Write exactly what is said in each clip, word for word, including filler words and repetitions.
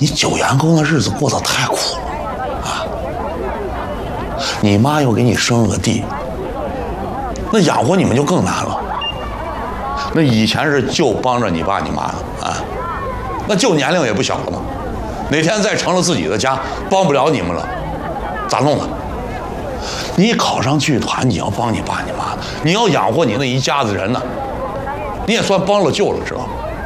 你九员工的日子过得太苦了啊！你妈又给你生了个弟，那养活你们就更难了。那以前是就帮着你爸你妈啊，那就年龄也不小了嘛。哪天再成了自己的家，帮不了你们了，咋弄啊？你考上剧团，你要帮你爸你妈，你要养活你那一家子人呢，你也算帮了救了，知道吗？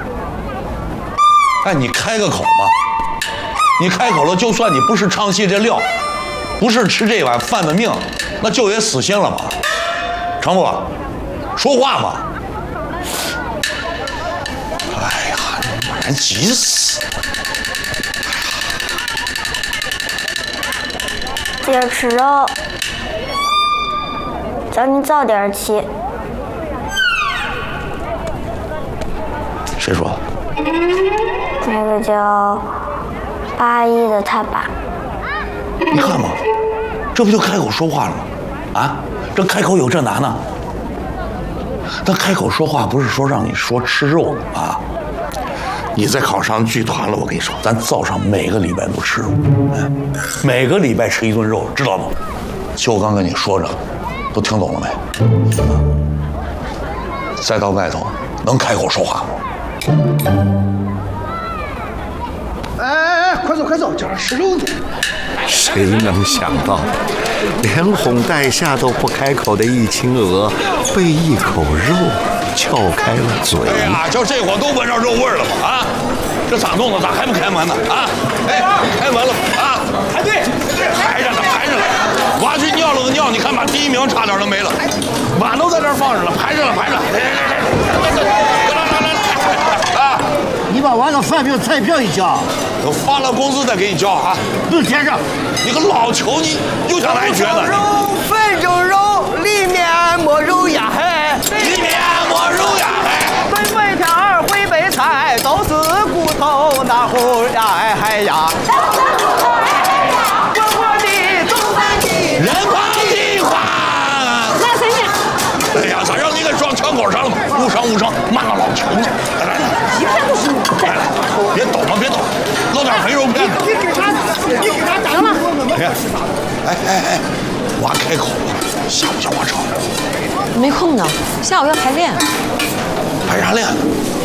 哎，你开个口嘛，你开口了，就算你不是唱戏这料，不是吃这碗饭的命，那就也死心了嘛，成不？说话嘛！哎呀，把人急死！ 姐吃肉，叫你早点起。 谁说？ 那个叫八一的他爸。 你看嘛，这不就开口说话了吗？啊，这开口有这难呢？他开口说话不是说让你说吃肉啊？你再考上剧团了，我跟你说，咱灶上每个礼拜都吃肉，哎，每个礼拜吃一顿肉，知道不？就刚跟你说着，都听懂了没？啊，再到外头能开口说话不？ 哎哎哎，快走快走，叫人吃肉呢。 谁能想到，连哄带吓都不开口的易清娥，被一口肉撬开了嘴。 哎呀，就这会都闻着肉味了嘛！啊，这咋弄的？咋还不开门呢？啊，哎，开门了啊！排队，排着呢，排着呢。我去尿了个尿，你看把第一名差点都没了。碗都在这儿放着了，排着了，排着。来来来来来来来啊！ 你把完了饭票、菜票一交， 等发了工资再给你交啊！ 都填上。 你个老球，你又想来瘸子？ 肉粉蒸肉，里面没肉呀嘿， 里面没肉呀嘿。 本本片儿烩白菜，都是骨头那乎呀哎嗨呀。滚滚的中饭的， 人胖的话。 那谁呢？ 哎呀，咋让你给撞枪口上了嘛？误伤误伤，慢了老球呢！来来来， 一片都是你。 来来，别抖嘛，别抖，捞点肥肉片子。 你给他，你给他打吗？ 哎哎哎，我开口了，想不想我唱？ 没空呢，下午要排练。 排啥练呢？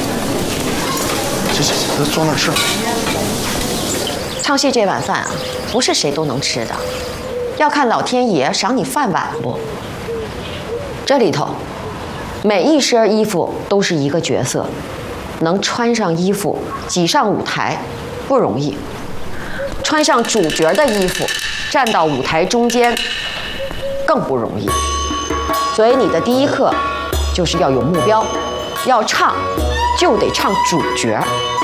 行行行，咱坐那儿吃。 唱戏这碗饭啊，不是谁都能吃的，要看老天爷赏你饭碗不。这里头，每一身衣服都是一个角色，能穿上衣服挤上舞台不容易，穿上主角的衣服站到舞台中间更不容易。所以你的第一课就是要有目标，要唱就得唱主角。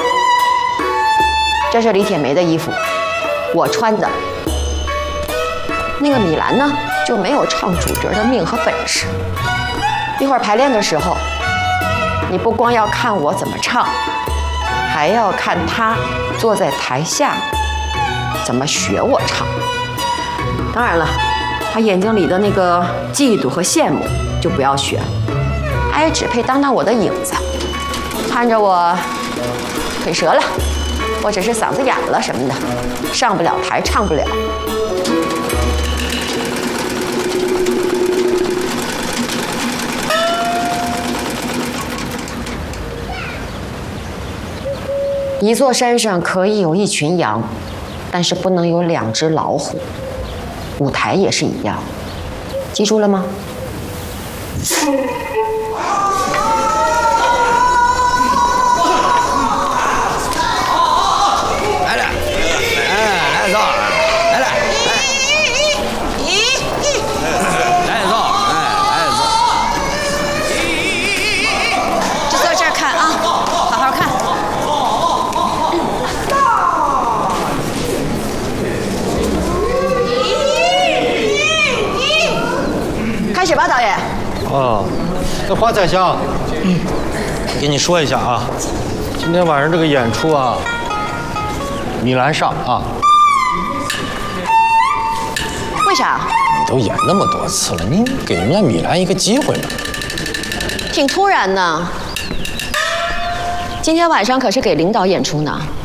这是李铁梅的衣服，我穿的。那个米兰呢，就没有唱主角的命和本事。一会儿排练的时候，你不光要看我怎么唱，还要看他坐在台下怎么学我唱。当然了，他眼睛里的那个嫉妒和羡慕就不要学，他也只配当当我的影子，看着我腿折了，或者是嗓子哑了什么的，上不了台，唱不了。一座山上可以有一群羊，但是不能有两只老虎。舞台也是一样，记住了吗？ 来了，哎，来走，来了，来走，哎，来走。 就坐这儿看啊，好好看。开始吧，导演。 啊，那华彩香，嗯，跟你说一下啊，今天晚上这个演出啊，米兰上啊。 为啥？ 你都演那么多次了，你给人家米兰一个机会嘛。 挺突然呢。今天晚上可是给领导演出呢。